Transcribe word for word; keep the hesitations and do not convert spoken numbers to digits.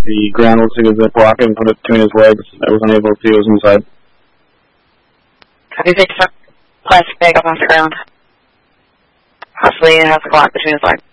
the ground looks like a zip lock and put it between his legs. I wasn't able to see what was inside. How do you think a plastic bag up off the ground? Possibly it has a lock between his legs.